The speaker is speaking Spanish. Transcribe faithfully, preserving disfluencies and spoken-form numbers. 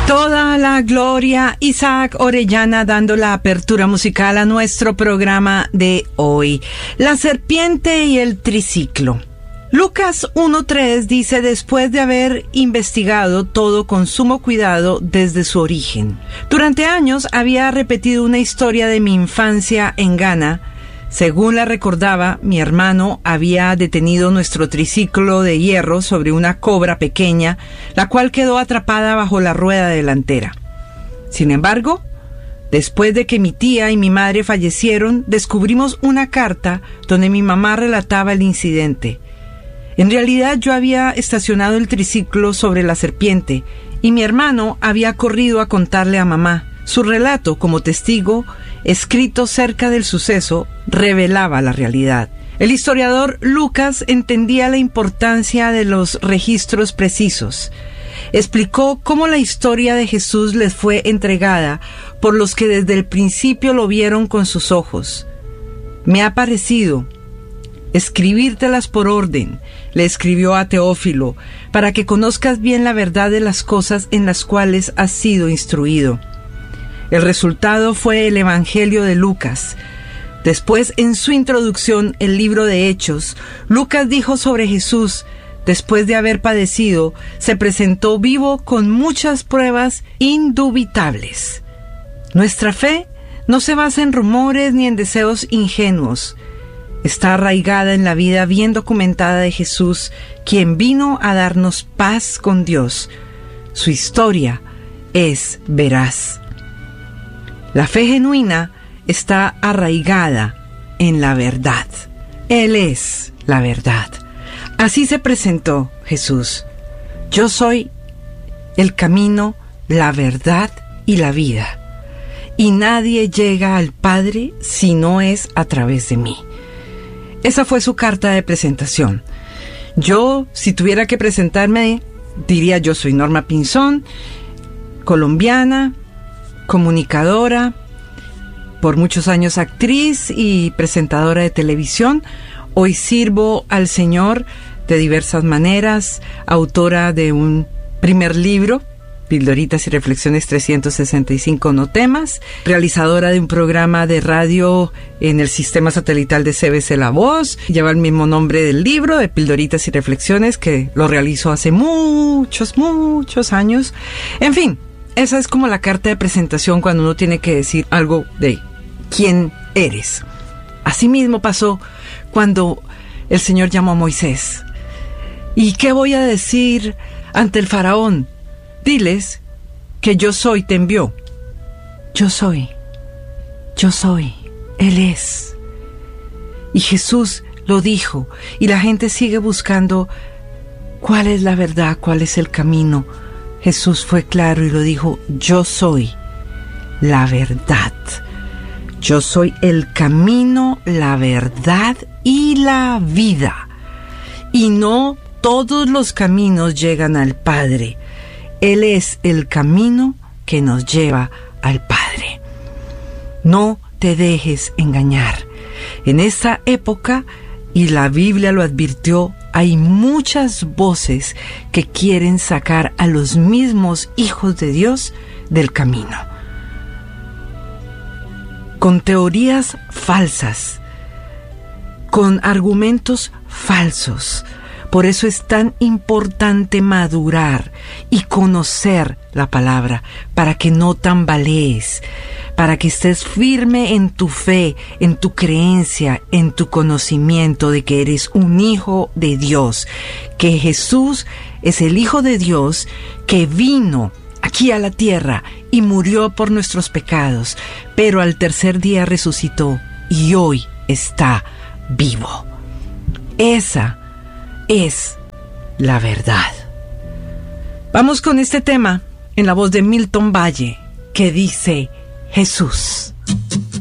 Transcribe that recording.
Toda la gloria, Isaac Orellana dando la apertura musical a nuestro programa de hoy. La serpiente y el triciclo. Lucas uno tres dice: después de haber investigado todo con sumo cuidado desde su origen. Durante años había repetido una historia de mi infancia en Ghana. Según la recordaba, mi hermano había detenido nuestro triciclo de hierro sobre una cobra pequeña, la cual quedó atrapada bajo la rueda delantera. Sin embargo, después de que mi tía y mi madre fallecieron, descubrimos una carta donde mi mamá relataba el incidente. En realidad, yo había estacionado el triciclo sobre la serpiente y mi hermano había corrido a contarle a mamá. Su relato, como testigo, escrito cerca del suceso, revelaba la realidad. El historiador Lucas entendía la importancia de los registros precisos. Explicó cómo la historia de Jesús les fue entregada por los que desde el principio lo vieron con sus ojos. Me ha parecido escribírtelas por orden, le escribió a Teófilo, para que conozcas bien la verdad de las cosas en las cuales has sido instruido. El resultado fue el Evangelio de Lucas. Después, en su introducción, el libro de Hechos, Lucas dijo sobre Jesús: después de haber padecido, se presentó vivo con muchas pruebas indubitables. Nuestra fe no se basa en rumores ni en deseos ingenuos. Está arraigada en la vida bien documentada de Jesús, quien vino a darnos paz con Dios. Su historia es veraz. La fe genuina está arraigada en la verdad. Él es la verdad. Así se presentó Jesús: yo soy el camino, la verdad y la vida, y nadie llega al Padre si no es a través de mí. Esa fue su carta de presentación. Yo, si tuviera que presentarme, diría: yo soy Norma Pinzón, colombiana, comunicadora, por muchos años actriz y presentadora de televisión. Hoy sirvo al Señor de diversas maneras, autora de un primer libro, Pildoritas y Reflexiones trescientos sesenta y cinco no temas, realizadora de un programa de radio en el sistema satelital de C B C La Voz, lleva el mismo nombre del libro, de Pildoritas y Reflexiones, que lo realizó hace muchos, muchos años. En fin, esa es como la carta de presentación cuando uno tiene que decir algo de quién eres. Asimismo pasó cuando el Señor llamó a Moisés. ¿Y qué voy a decir ante el faraón? Diles que yo soy te envió. Yo soy. Yo soy. Él es. Y Jesús lo dijo, y la gente sigue buscando cuál es la verdad, cuál es el camino. Jesús fue claro y lo dijo: yo soy la verdad. Yo soy el camino, la verdad y la vida. Y no todos los caminos llegan al Padre. Él es el camino que nos lleva al Padre. No te dejes engañar. En esta época, y la Biblia lo advirtió, hay muchas voces que quieren sacar a los mismos hijos de Dios del camino, con teorías falsas, con argumentos falsos. Por eso es tan importante madurar y conocer la palabra, para que no tambalees, para que estés firme en tu fe, en tu creencia, en tu conocimiento de que eres un hijo de Dios, que Jesús es el Hijo de Dios que vino aquí a la tierra y murió por nuestros pecados, pero al tercer día resucitó y hoy está vivo. Esa es la verdad. Vamos con este tema en la voz de Milton Valle, que dice: Jesús.